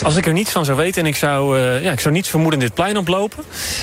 Als ik er niets van zou weten en ik zou niets vermoeden dit plein oplopen,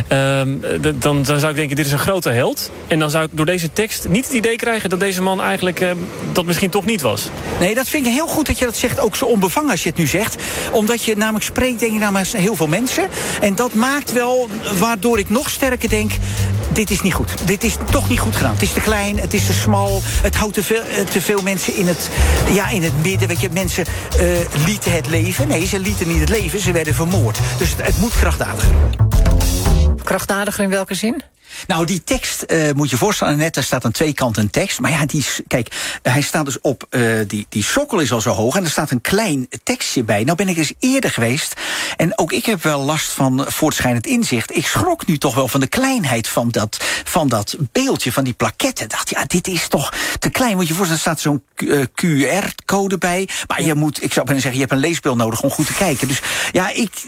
dan zou ik denken, dit is een grote held. En dan zou ik door deze tekst niet het idee krijgen dat deze man eigenlijk dat misschien toch niet was. Nee, dat vind ik heel goed dat je dat zegt, ook zo onbevangen als je het nu zegt. Omdat je namelijk spreekt, denk ik, namens heel veel mensen. En dat maakt wel, waardoor ik nog sterker denk, dit is niet goed. Dit is toch niet goed gedaan. Het is te klein, het is te smal, het houdt te veel mensen in het midden. Weet je, mensen lieten het leven. Nee, ze lieten niet het leven, ze werden vermoord. Dus het moet krachtdadiger. Krachtdadiger in welke zin? Nou, die tekst moet je voorstellen, net daar staat aan twee kanten een tekst. Maar ja, hij staat dus op, die sokkel is al zo hoog en er staat een klein tekstje bij. Nou ben ik eens eerder geweest en ook ik heb wel last van voortschrijdend inzicht. Ik schrok nu toch wel van de kleinheid van dat beeldje, van die plaketten. Ik dacht, ja, dit is toch te klein. Want je voorstelt, er staat zo'n QR-code bij. Maar ik zou bijna zeggen, je hebt een leesbeeld nodig om goed te kijken. Dus ja,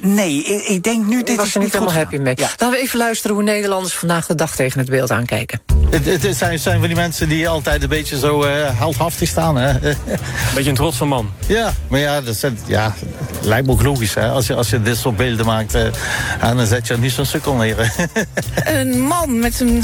ik denk nu, dit is niet helemaal happy mee. Ja. Laten we even luisteren hoe Nederlanders vandaag de dag tegen het beeld aankijken. Het zijn van die mensen die altijd een beetje zo heldhaftig staan. Hè? Een beetje een trots van man. Ja, maar ja, lijkt me ook logisch. Hè? Als je dit soort beelden maakt, dan zet je niet zo'n sukkel neer. Een man met een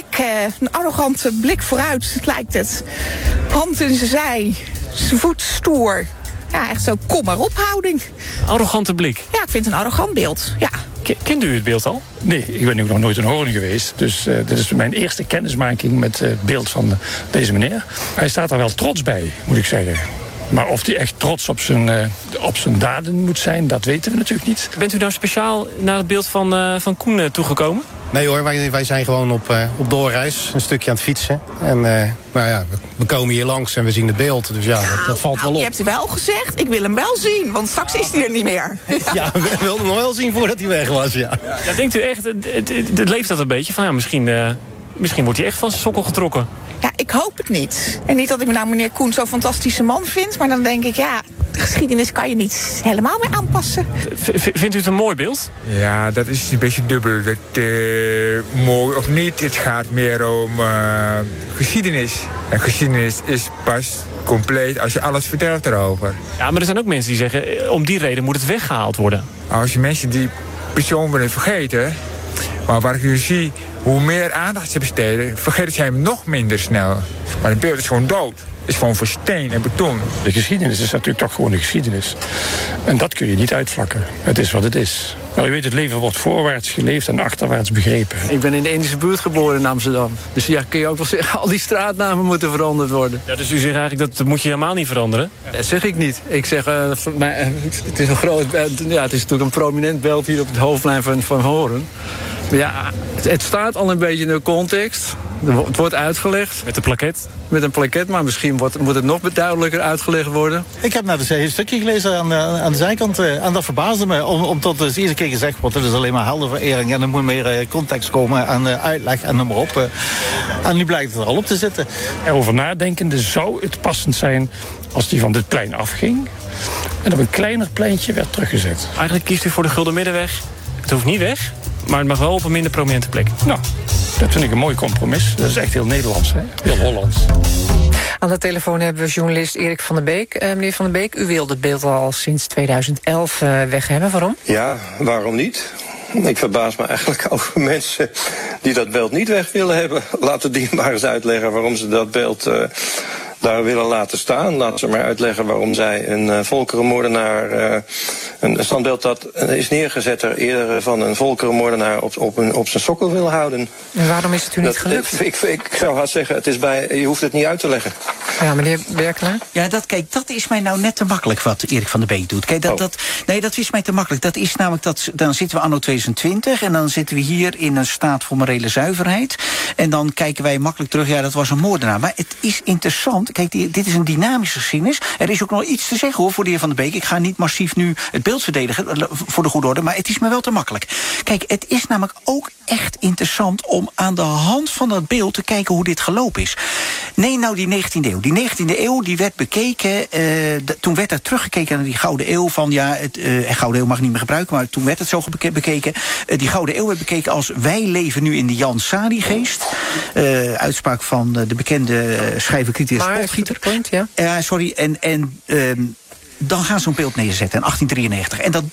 arrogante blik vooruit, lijkt het. Hand in zijn zij, zijn voet stoer. Ja, echt zo kom maar op houding. Arrogante blik. Ja, ik vind het een arrogant beeld, ja. Kent u het beeld al? Nee, ik ben nu nog nooit in Hoorn geweest. Dus dit is mijn eerste kennismaking met het beeld van deze meneer. Hij staat daar wel trots bij, moet ik zeggen. Maar of hij echt trots op zijn daden moet zijn, dat weten we natuurlijk niet. Bent u nou speciaal naar het beeld van Koen toegekomen? Nee hoor, wij zijn gewoon op doorreis, een stukje aan het fietsen. En we komen hier langs en we zien het beeld, dus ja, dat valt wel op. Je hebt het wel gezegd, ik wil hem wel zien, want straks is hij er niet meer. Ja, we wilden hem nog wel zien voordat hij weg was, ja. Ja, denkt u echt, het leeft dat een beetje van, ja, misschien wordt hij echt van zijn sokkel getrokken. Ja, ik hoop het niet. En niet dat ik nou meneer Koen zo'n fantastische man vind, maar dan denk ik, ja, de geschiedenis kan je niet helemaal meer aanpassen. Vindt u het een mooi beeld? Ja, dat is een beetje dubbel. Mooi of niet, het gaat meer om geschiedenis. En geschiedenis is pas compleet als je alles vertelt erover. Ja, maar er zijn ook mensen die zeggen, om die reden moet het weggehaald worden. Als je mensen die persoon willen vergeten, maar waar ik nu zie, hoe meer aandacht ze besteden, vergeten ze hem nog minder snel. Maar het beeld is gewoon dood. Het is gewoon voor steen en beton. De geschiedenis is natuurlijk toch gewoon de geschiedenis. En dat kun je niet uitvlakken. Het is wat het is. Nou, je weet, het leven wordt voorwaarts geleefd en achterwaarts begrepen. Ik ben in de Indische buurt geboren in Amsterdam. Dus ja, kun je ook wel zeggen, al die straatnamen moeten veranderd worden. Ja, dus u zegt eigenlijk, dat moet je helemaal niet veranderen? Dat zeg ik niet. Ik zeg, het is een groot, het is natuurlijk een prominent beeld hier op het hoofdplein van Hoorn. Maar ja, het staat al een beetje in de context. Het wordt uitgelegd. Met een plaket? Met een plaket, maar misschien moet het nog duidelijker uitgelegd worden. Ik heb net een stukje gelezen aan de zijkant. En dat verbaasde me, omdat dus iedere keer gezegd wordt, het is alleen maar heldenverering en er moet meer context komen en uitleg en noem maar op. En nu blijkt het er al op te zitten. Erover nadenkende zou het passend zijn als die van dit plein afging en op een kleiner pleintje werd teruggezet. Eigenlijk kiest u voor de Gulden Middenweg. Het hoeft niet weg, maar het mag wel op een minder prominente plek. Nou, dat vind ik een mooi compromis. Dat is echt heel Nederlands, hè? Heel Hollands. Aan de telefoon hebben we journalist Erik van der Beek. Meneer van der Beek, u wilde het beeld al sinds 2011 weg hebben. Waarom? Ja, waarom niet? Ik verbaas me eigenlijk over mensen die dat beeld niet weg willen hebben. Laten die maar eens uitleggen waarom ze dat beeld daar willen laten staan. Laten ze maar uitleggen waarom zij een volkerenmoordenaar, een standbeeld dat is neergezet er eerder van een volkerenmoordenaar op zijn sokkel willen houden. En waarom is het u niet gelukt? Ik zou haast zeggen, je hoeft het niet uit te leggen. Ja, meneer Berkelaar? Ja, dat is mij nou net te makkelijk wat Erik van der Beek doet. Kijk, dat is mij te makkelijk. Dat is namelijk, dan zitten we anno 2020 en dan zitten we hier in een staat voor morele zuiverheid. En dan kijken wij makkelijk terug, ja, dat was een moordenaar. Maar het is interessant. Kijk, dit is een dynamische geschiedenis. Er is ook nog iets te zeggen, hoor, voor de heer Van der Beek. Ik ga niet massief nu het beeld verdedigen, voor de goede orde, maar het is me wel te makkelijk. Kijk, het is namelijk ook echt interessant om aan de hand van dat beeld te kijken hoe dit gelopen is. Nee, nou die 19e eeuw. Die 19e eeuw, die werd bekeken, toen werd er teruggekeken naar die Gouden Eeuw van, ja, Gouden Eeuw mag ik niet meer gebruiken, maar toen werd het zo bekeken. Die Gouden Eeuw werd bekeken als wij leven nu in de Jan Sari-geest. Uitspraak van de bekende schrijver Critias Potgieter. Ja. Sorry, en dan gaan ze zo'n beeld neerzetten in 1893. En dat